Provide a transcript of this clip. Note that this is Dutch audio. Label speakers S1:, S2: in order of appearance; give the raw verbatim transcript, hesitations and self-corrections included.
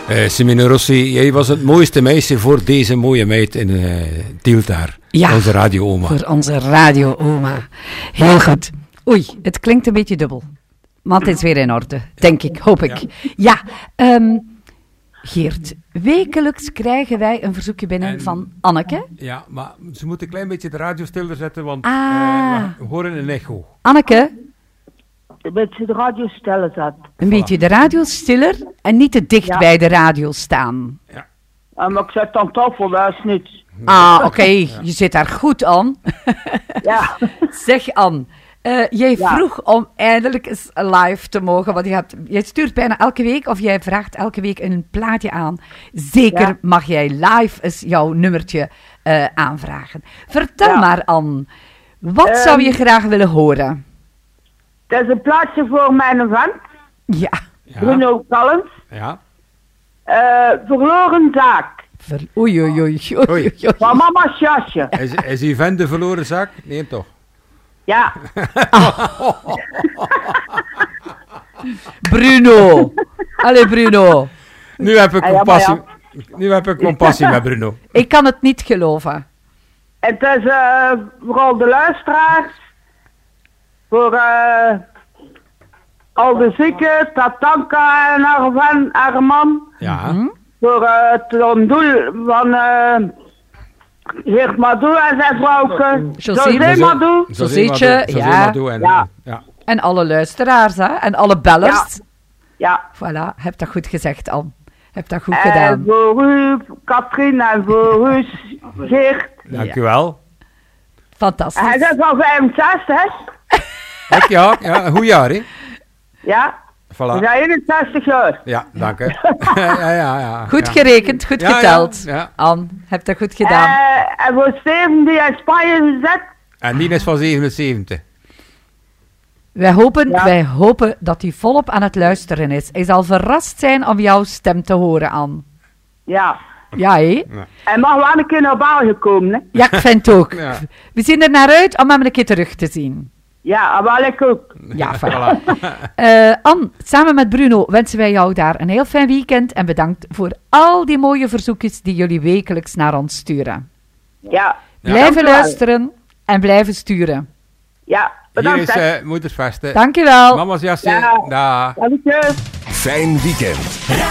S1: Uh, Simone Rossi, jij was het mooiste meisje voor deze mooie meid in uh, Tielt daar.
S2: Ja,
S1: onze radio-oma.
S2: Voor onze radio-oma. Heel goed. Oei, het klinkt een beetje dubbel. Maar het is weer in orde, denk ik, hoop ik. Ja, ja um, Geert, wekelijks krijgen wij een verzoekje binnen en, van Anneke.
S1: Ja, maar ze moet een klein beetje de radio stiller zetten, want
S2: ah.
S1: uh, we horen een echo.
S2: Anneke?
S3: Een beetje de radio stiller zetten.
S2: Een voilà. beetje de radio stiller en niet te dicht ja. bij de radio staan.
S1: Ja.
S3: Uh, maar ik zet aan tafel, dat is niets.
S2: Ah, oké, okay. ja. je zit daar goed aan.
S3: Ja.
S2: Zeg Ann. Uh, jij ja. vroeg om eindelijk eens live te mogen, want je hebt, jij stuurt bijna elke week, of jij vraagt elke week een plaatje aan. Zeker ja. mag jij live eens jouw nummertje uh, aanvragen. Vertel ja. maar, Ann, wat um, zou je graag willen horen?
S3: Dat is een plaatje voor mijn vent.
S2: Ja.
S3: ja. Bruno Callens.
S1: Ja.
S3: Uh, verloren zaak.
S2: Ver, oei, oei, oei, oei, oei, oei.
S3: Van mama's jasje.
S1: Is, is die vent de verloren zaak? Nee, toch?
S3: Ja.
S2: Ah. Bruno. Allee, Bruno.
S1: Nu heb ik compassie, ja, ja. Nu heb ik compassie met Bruno.
S2: Ik kan het niet geloven.
S3: Het is uh, vooral de luisteraars. Voor uh, al de zieken, Tatanka en haar, van, haar man.
S1: Ja.
S2: Mm-hmm.
S3: Voor uh, het doel van... Uh, Heer Madou en zijn vrouwke. José Madou.
S2: José, ja.
S1: En,
S3: ja.
S1: ja.
S2: En alle luisteraars, hè? En alle bellers.
S3: Ja. ja.
S2: Voilà, heb dat goed gezegd, Ann. Heb dat goed
S3: en
S2: gedaan.
S3: En voor u, Katrien, en voor u, Geert.
S1: Dank u wel.
S2: Fantastisch.
S3: Hij is al vijfenzestig, hè?
S1: Ik, ja, ja, een goed jaar, hè?
S3: Ja.
S1: Voilà.
S3: We zijn eenenzestig jaar.
S1: Ja, dank u. ja, ja, ja,
S2: goed
S1: ja.
S2: gerekend, goed
S1: ja,
S2: geteld.
S1: Ja, ja.
S2: Ann, heb dat goed gedaan.
S3: Uh, en voor Steven die in Spanje zit.
S1: En die is van zevenenzeventig.
S2: Wij hopen,
S3: ja.
S2: wij hopen dat hij volop aan het luisteren is. Hij zal verrast zijn om jouw stem te horen, Ann.
S3: Ja.
S2: Ja, hé?
S3: Ja. En mag wel een keer naar België komen, hè?
S2: Ja, ik vind het ook.
S1: Ja.
S2: We zien er naar uit om hem een keer terug te zien.
S3: Ja, wel ik ook.
S2: Ja, voilà. uh, Ann, samen met Bruno wensen wij jou daar een heel fijn weekend en bedankt voor al die mooie verzoekjes die jullie wekelijks naar ons sturen.
S3: Ja.
S2: Blijven ja. luisteren en blijven sturen.
S3: Ja, bedankt.
S1: Hier is uh, Moedersfeest.
S2: Dank je wel.
S1: Mama's jasje.
S3: Ja.
S1: Da.
S3: Dank je.
S4: Fijn weekend.